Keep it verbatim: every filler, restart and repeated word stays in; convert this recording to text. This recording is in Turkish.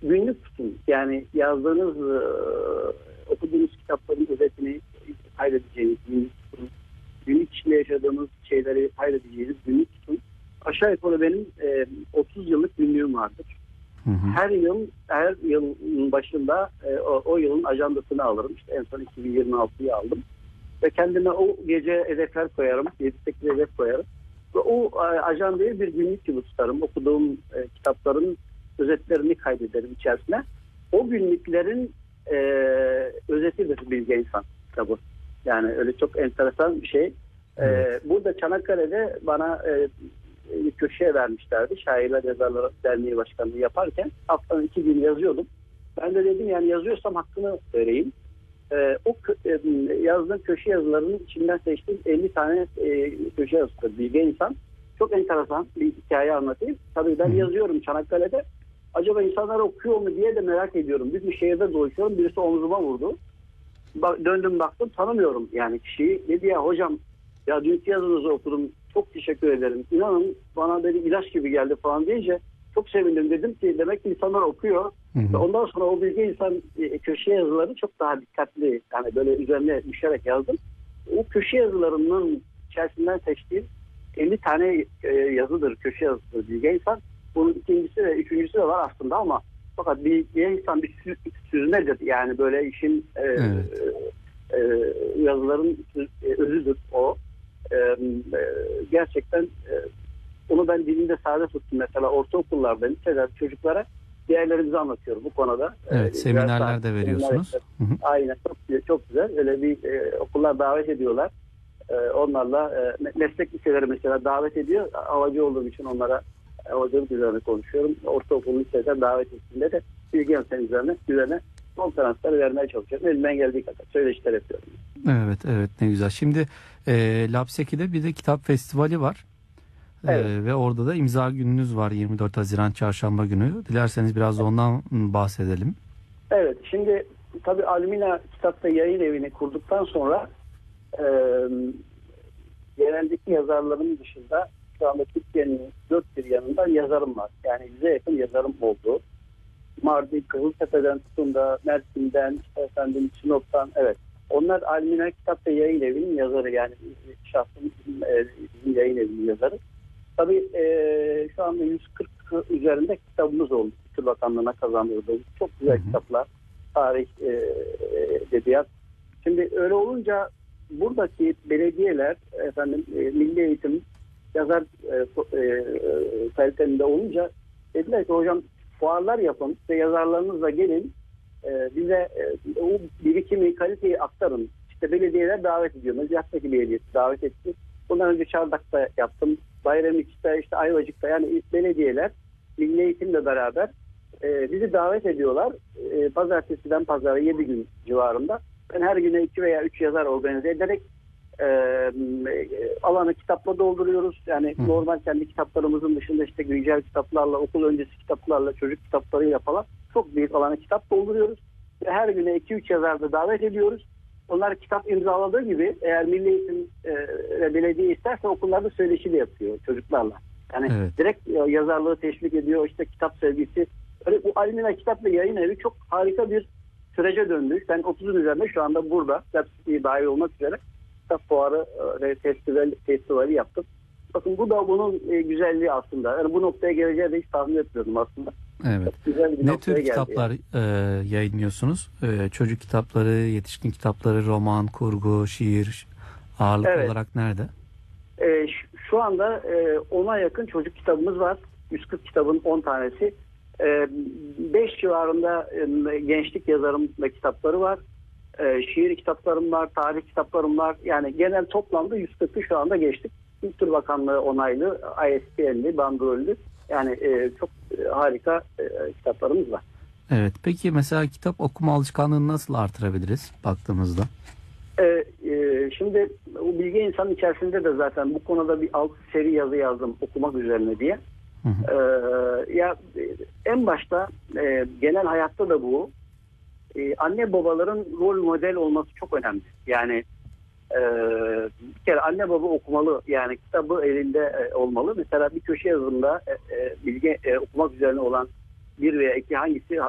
günlük tutun. Yani yazdığınız, e, okuduğunuz kitapların özetini kaydedeceğiniz günlük tutun. Günlük içinde yaşadığımız şeyleri kaydedeceğiniz günlük tutun. Aşağı yukarı benim e, otuz yıllık günlüğüm vardır. Hı hı. Her yıl, her yılın başında e, o, o yılın ajandasını alırım. İşte en son iki bin yirmi altıyı aldım. Ve kendime o gece hedefler koyarım. yedi sekiz hedef koyarım. Ve o e, ajandayı bir günlük gibi tutarım. Okuduğum e, kitapların özetlerini kaydederim içerisine. O günlüklerin e, özetidir Bilge İnsan kitabı. Yani öyle çok enteresan bir şey. Evet. E, burada Çanakkale'de bana e, bir köşeye vermişlerdi. Şairler Yazarlar Derneği Başkanlığı yaparken haftanın iki gün yazıyordum. Ben de dedim yani yazıyorsam hakkını vereyim. Ee, o e, yazdığım köşe yazılarının içinden seçtiğim elli tane e, köşe yazısı. Bilge İnsan. Çok enteresan bir hikaye anlatayım. Tabii ben yazıyorum Çanakkale'de. Acaba insanlar okuyor mu diye de merak ediyorum. Bir şehirde dolaşıyorum. Birisi omzuma vurdu. Bak, döndüm baktım tanımıyorum yani kişiyi. Dedi ya hocam ya dünkü yazınızı okudum. Çok teşekkür ederim. İnanın bana dedi ilaç gibi geldi falan deyince çok sevindim. Dedim ki demek ki insanlar okuyor. Hı hı. Ondan sonra o Bilge İnsan e, köşe yazıları çok daha dikkatli. Yani böyle üzerine düşerek yazdım. O köşe yazılarının içerisinden seçtiğim elli tane e, yazıdır. Köşe yazıdır Bilge İnsan. Bunun ikincisi ve üçüncüsü de var aslında ama fakat Bilge İnsan bir süzmedir. Yani böyle işin e, evet. e, e, yazıların e, özüdür o. Ee, gerçekten e, onu ben dilimde sade tuttum. Mesela ortaokullarda lisede çocuklara değerlerimizi anlatıyorum bu konuda. Evet, ee, seminerler de veriyorsunuz. Hı hı. Aynen, çok, çok güzel. Öyle bir e, okullar davet ediyorlar. E, onlarla e, meslek liseleri mesela davet ediyor. Havacı olduğum için onlara havacılık üzerine konuşuyorum. Ortaokul liseden davet ettiğinde de Bilge İnsan üzerine üzerine konferanslar vermeye çalışıyorum. Elimden geldiği kadar söyleşiler yapıyorum. Evet, evet, ne güzel. Şimdi e, Lapseki'de bir de kitap festivali var. Evet. E, ve orada da imza gününüz var yirmi dört Haziran Çarşamba günü. Dilerseniz biraz da ondan bahsedelim. Evet, şimdi tabii Almina Kitap'ta yayın evini kurduktan sonra e, geneldeki yazarların dışında şu anda Türkiye'nin dört bir yanında yazarım var. Yani yüze yakın yazarım oldu. Mardin, Kızıltepe'den tutun da Mersin'den, işte efendim Sinop'tan, evet. Onlar Almina Kitap ve Yayın Evi'nin yazarı, yani şahsın e, yayın evinin yazarı. Tabii e, şu anda yüz kırk üzerinde kitabımız oldu. Kültür Bakanlığı'na kazandırdığı çok güzel hı hı. kitaplar, tarih, e, edebiyat. Şimdi öyle olunca buradaki belediyeler, efendim e, milli eğitim yazar e, e, kalitesinde olunca dediler ki hocam fuarlar yapın ve yazarlarınızla gelin. Ee, bize e, o birikimi, kaliteyi aktarın. İşte belediyeler davet ediyor. Mezyap'taki belediyesi davet etti. Bundan önce Çardak'ta yaptım. Bayramit'te, işte Ayvacık'ta, yani belediyeler milli eğitimle beraber e, bizi davet ediyorlar. E, pazartesiden pazara yedi gün civarında. Ben her güne iki veya üç yazar organize ederek e, alanı kitapla dolduruyoruz. Yani Hı. normal kendi kitaplarımızın dışında işte güncel kitaplarla, okul öncesi kitaplarla, çocuk kitaplarıyla falan çok büyük alanı kitap dolduruyoruz. Ve her güne iki üç yazar da davet ediyoruz. Onlar kitap imzaladığı gibi eğer Milli Eğitim e, ve belediye isterse okullarda söyleşi de yapıyor çocuklarla. Yani evet. direkt yazarlığı teşvik ediyor, işte kitap sevgisi. Öyle, bu Almina Kitap ve Yayın Evi çok harika bir sürece döndü. Ben otuzun üzerinde şu anda burada, Lapseki'ye dahil olmak üzere kitap fuarı ve festival, festivali yaptım. Bakın bu da bunun e, güzelliği aslında. Yani bu noktaya geleceği de hiç tahmin etmiyordum aslında. Evet. Ne tür kitaplar yani. e, yayınlıyorsunuz? E, çocuk kitapları, yetişkin kitapları, roman, kurgu, şiir ağırlık evet. olarak nerede? E, şu anda e, ona yakın çocuk kitabımız var. yüz kırk kitabın on tanesi. beş civarında e, gençlik yazarım ve kitapları var. E, şiir kitaplarım var, tarih kitaplarım var. Yani genel toplamda yüz kırkı şu anda geçtik. Kültür Bakanlığı onaylı, I S B N'li, bandırollü. Yani e, çok e, harika e, kitaplarımız var. Evet. Peki mesela kitap okuma alışkanlığını nasıl artırabiliriz baktığımızda? E, e, şimdi o Bilge İnsan içerisinde de zaten bu konuda bir alt seri yazı yazdım okumak üzerine diye. Hı hı. E, ya en başta e, genel hayatta da bu. E, anne babaların rol model olması çok önemli. Yani e, bir kere anne baba okumalı. Yani kitabı elinde e, olmalı. Mesela bir köşe yazımında e, e, bilgi e, okumak üzerine olan bir veya iki hangisi